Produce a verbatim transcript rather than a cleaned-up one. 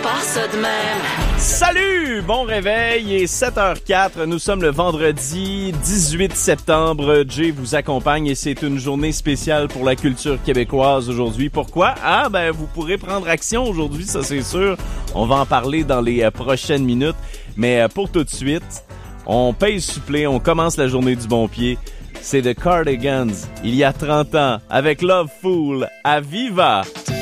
part ça de même. Salut! Bon réveil, il est sept heures quatre. Nous sommes le vendredi dix-huit septembre. Jay vous accompagne et c'est une journée spéciale pour la culture québécoise aujourd'hui. Pourquoi? Ah, ben, vous pourrez prendre action aujourd'hui, ça c'est sûr. On va en parler dans les euh, prochaines minutes. Mais euh, pour tout de suite, on paye supplé, on commence la journée du bon pied. C'est The Cardigans, il y a trente ans, avec Love Fool à Viva!